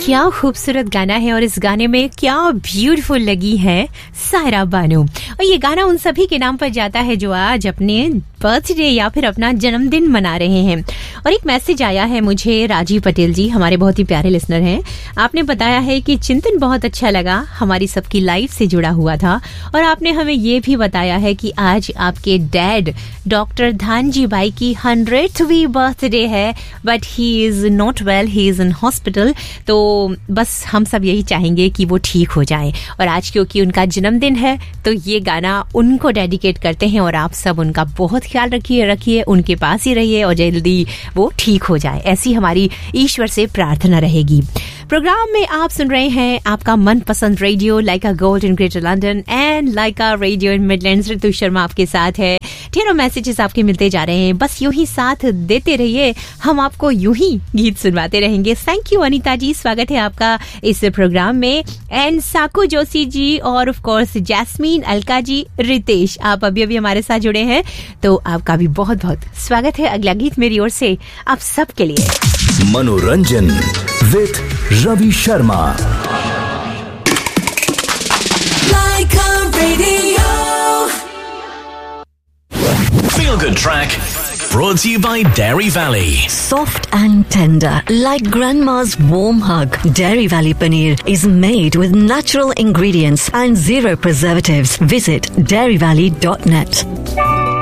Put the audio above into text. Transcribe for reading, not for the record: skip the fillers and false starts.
क्या खूबसूरत गाना है और इस गाने में क्या ब्यूटीफुल लगी है सायरा बानो। और ये गाना उन सभी के नाम पर जाता है जो आज अपने बर्थडे या फिर अपना जन्मदिन मना रहे हैं। और एक मैसेज आया है मुझे, राजीव पटेल जी हमारे बहुत ही प्यारे लिसनर हैं। आपने बताया है कि चिंतन बहुत अच्छा लगा, हमारी सबकी लाइफ से जुड़ा हुआ था। और आपने हमें ये भी बताया है कि आज आपके डैड डॉक्टर धानजी भाई की 100वीं बर्थडे है, but he is not well, he is in hospital. तो बस हम सब यही चाहेंगे कि वो ठीक हो जाए। और आज क्योंकि उनका जन्मदिन है तो ये गाना उनको डेडिकेट करते हैं। और आप सब उनका बहुत ख्याल रखिए, उनके पास ही रहिए और जल्दी वो ठीक हो जाए, ऐसी हमारी ईश्वर से प्रार्थना रहेगी। प्रोग्राम में आप सुन रहे हैं आपका मनपसंद radio Lyca gold in greater London and Lyca radio in Midlands. ऋतु शर्मा आपके साथ है। ढेरों मैसेजेस आपके मिलते जा रहे हैं, बस यूं ही साथ देते रहिए, हम आपको यूं ही गीत सुनवाते रहेंगे। थैंक यू अनीता जी, स्वागत है आपका इस प्रोग्राम में। एंड साकू जोशी जी और of course jasmine, Alka ji, Ritesh, आप अभी हमारे साथ जुड़े हैं तो आपका भी बहुत बहुत स्वागत है। अगला गीत मेरी ओर से आप सबके लिए मनोरंजन with Ravi Sharma. Feel Good Track brought to you by Dairy Valley. Soft and tender, like grandma's warm hug. Dairy Valley Paneer is made with natural ingredients and zero preservatives. Visit dairyvalley.net.